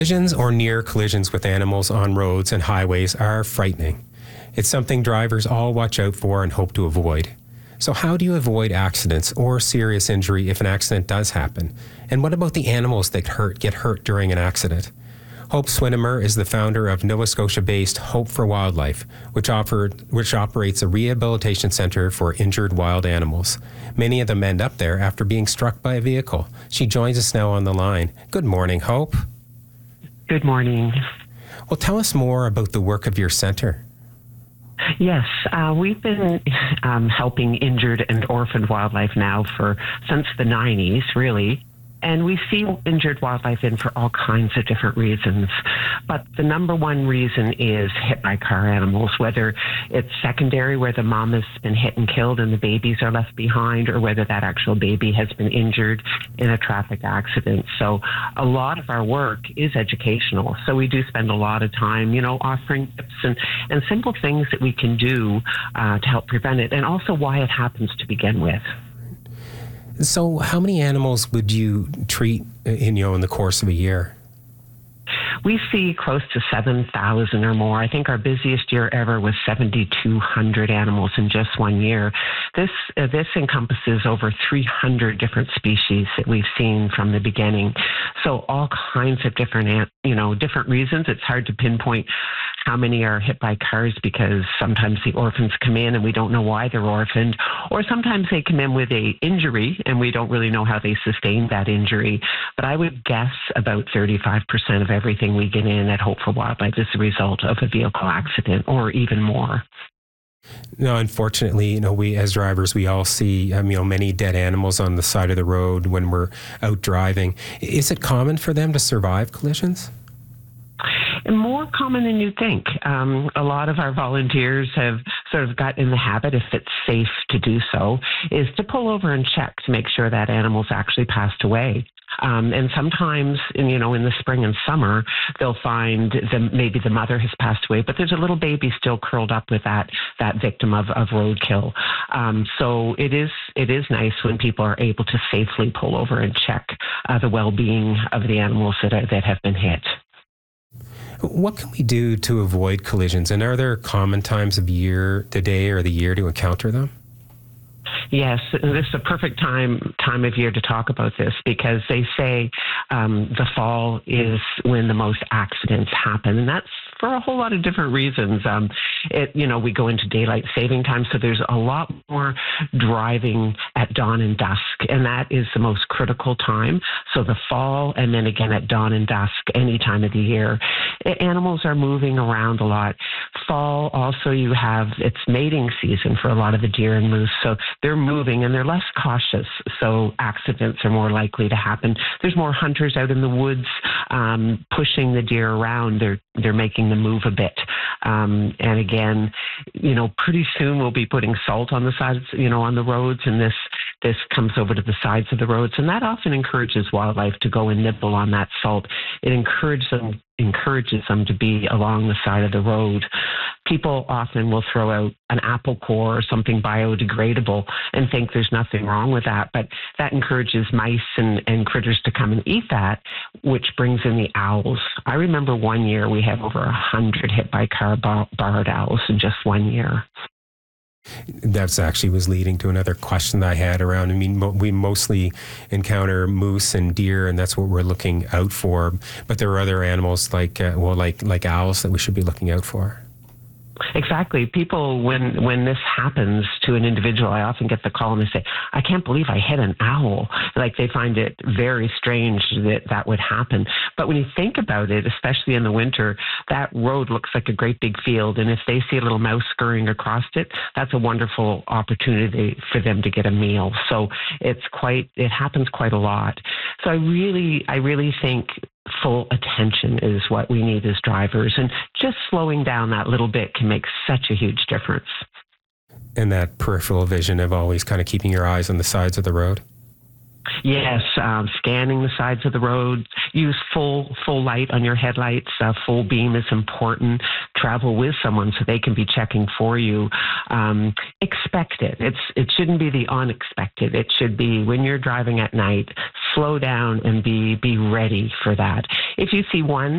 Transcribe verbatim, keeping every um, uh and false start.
Collisions or near collisions with animals on roads and highways are frightening. It's something drivers all watch out for and hope to avoid. So how do you avoid accidents or serious injury if an accident does happen? And what about the animals that hurt get hurt during an accident? Hope Swinimer is the founder of Nova Scotia-based Hope for Wildlife, which offered, which operates a rehabilitation centre for injured wild animals. Many of them end up there after being struck by a vehicle. She joins us now on the line. Good morning, Hope. Good morning. Well, tell us more about the work of your centre. Yes, uh, we've been um, helping injured and orphaned wildlife now for since the nineties, really. And we see injured wildlife in for all kinds of different reasons. But the number one reason is hit by car animals, whether it's secondary where the mom has been hit and killed and the babies are left behind, or whether that actual baby has been injured in a traffic accident. So a lot of our work is educational. So we do spend a lot of time, you know, offering tips and, and simple things that we can do uh, to help prevent it, and also why it happens to begin with. So how many animals would you treat in, you know, in the course of a year? We see close to seven thousand or more. I think our busiest year ever was seven thousand two hundred animals in just one year. This uh, this encompasses over three hundred different species that we've seen from the beginning. So all kinds of different, you know, different reasons. It's hard to pinpoint how many are hit by cars because sometimes the orphans come in and we don't know why they're orphaned, or sometimes they come in with a injury and we don't really know how they sustained that injury. But I would guess about thirty-five percent of everything we get in at Hope for Wildlife is the result of a vehicle accident, or even more. No, unfortunately, you know, we as drivers, we all see, um, you know, many dead animals on the side of the road when we're out driving. Is it common for them to survive collisions? And more common than you think. Um, a lot of our volunteers have sort of got in the habit, if it's safe to do so, is to pull over and check to make sure that animal's actually passed away. Um, and sometimes, in, you know, in the spring and summer, they'll find the, maybe the mother has passed away, but there's a little baby still curled up with that that victim of, of roadkill. Um, so it is it is nice when people are able to safely pull over and check uh, the well-being of the animals that are, that have been hit. What can we do to avoid collisions? And are there common times of year, the day or the year to encounter them? Yes, this is a perfect time time of year to talk about this, because they say um, the fall is when the most accidents happen, and that's for a whole lot of different reasons. Um, it, you know, we go into daylight saving time, so there's a lot more driving at dawn and dusk, and that is the most critical time. So the fall, and then again at dawn and dusk, any time of the year. Animals are moving around a lot. Fall, also, you have, it's mating season for a lot of the deer and moose, so they're moving and they're less cautious, so accidents are more likely to happen. There's more hunters out in the woods um, pushing the deer around. They're they're making them move a bit. Um, and again, you know, pretty soon we'll be putting salt on the sides, you know, on the roads, and this this comes over to the sides of the roads, and that often encourages wildlife to go and nibble on that salt. It encourages them encourages them to be along the side of the road. People often will throw out an apple core or something biodegradable and think there's nothing wrong with that, but that encourages mice and, and critters to come and eat that, which brings in the owls. I remember one year we had over a hundred hit by car bar- barred owls in just one year. That's actually was leading to another question that I had around. I mean, mo- we mostly encounter moose and deer, and that's what we're looking out for. But there are other animals like, uh, well, like like owls that we should be looking out for. Exactly. People, when when this happens to an individual, I often get the call and they say, I can't believe I hit an owl. Like, they find it very strange that that would happen. But when you think about it, especially in the winter, that road looks like a great big field. And if they see a little mouse scurrying across it, that's a wonderful opportunity for them to get a meal. So it's quite, it happens quite a lot. So I really, I really think full attention is what we need as drivers, and just slowing down that little bit can make such a huge difference. And that peripheral vision of always kind of keeping your eyes on the sides of the road. Yes, um, scanning the sides of the road. Use full full light on your headlights. Uh, full beam is important. Travel with someone so they can be checking for you. Um, expect it. It's it shouldn't be the unexpected. It should be when you're driving at night. Slow down and be be ready for that. If you see one